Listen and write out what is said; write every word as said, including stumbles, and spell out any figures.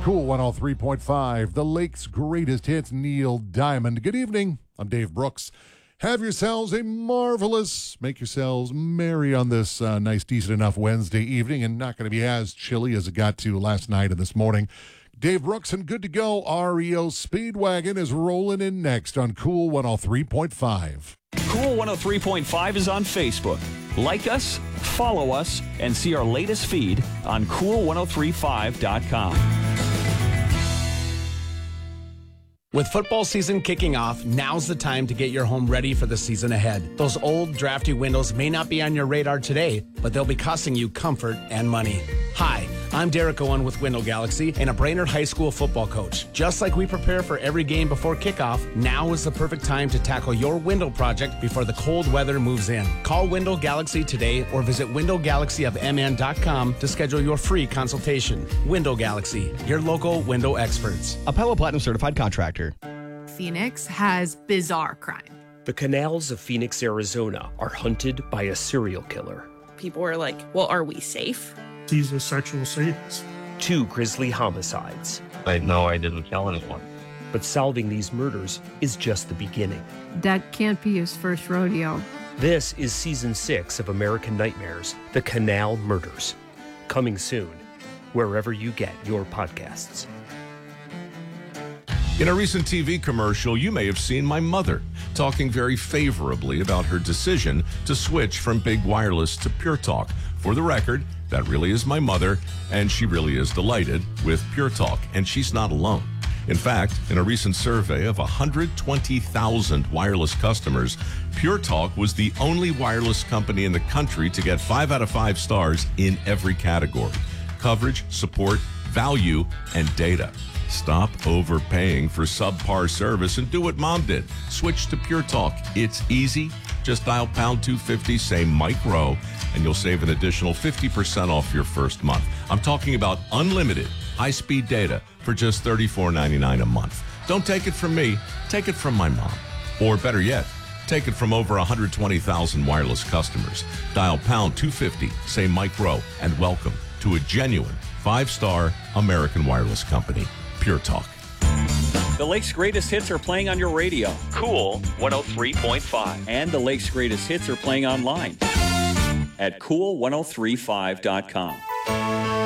Cool one oh three point five, the Lake's greatest hits, Neil Diamond. Good evening. I'm Dave Brooks. Have yourselves a marvelous, make yourselves merry on this uh, nice, decent enough Wednesday evening, and not going to be as chilly as it got to last night and this morning. Dave Brooks and Good to Go R E O Speedwagon is rolling in next on Cool one oh three point five. Cool one oh three point five is on Facebook. Like us, follow us, and see our latest feed on cool ten thirty-five dot com. With football season kicking off, now's the time to get your home ready for the season ahead. Those old, drafty windows may not be on your radar today, but they'll be costing you comfort and money. Hi, I'm Derek Owen with Window Galaxy and a Brainerd High School football coach. Just like we prepare for every game before kickoff, now is the perfect time to tackle your window project before the cold weather moves in. Call Window Galaxy today or visit window galaxy of m n dot com to schedule your free consultation. Window Galaxy, your local window experts. A Pella Platinum certified contractor. Phoenix has bizarre crime. The canals of Phoenix, Arizona are hunted by a serial killer. People are like, well, are we safe? He's a sexual sadist. Two grisly homicides. I know I didn't kill anyone. But solving these murders is just the beginning. That can't be his first rodeo. This is season six of American Nightmares, The Canal Murders. Coming soon, wherever you get your podcasts. In a recent T V commercial, you may have seen my mother talking very favorably about her decision to switch from big wireless to Pure Talk. For the record, that really is my mother, and she really is delighted with Pure Talk, and she's not alone. In fact, in a recent survey of one hundred twenty thousand wireless customers, Pure Talk was the only wireless company in the country to get five out of five stars in every category: coverage, support, value, and data. Stop overpaying for subpar service and do what Mom did. Switch to Pure Talk. It's easy. Just dial pound two fifty, say Mike Rowe, and you'll save an additional fifty percent off your first month. I'm talking about unlimited high-speed data for just thirty-four ninety-nine a month. Don't take it from me. Take it from my mom. Or better yet, take it from over one hundred twenty thousand wireless customers. Dial pound two fifty, say Mike Rowe, and welcome to a genuine five-star American wireless company. Pure Talk. The Lake's greatest hits are playing on your radio. Cool one oh three point five. And the Lake's greatest hits are playing online at cool ten thirty-five dot com.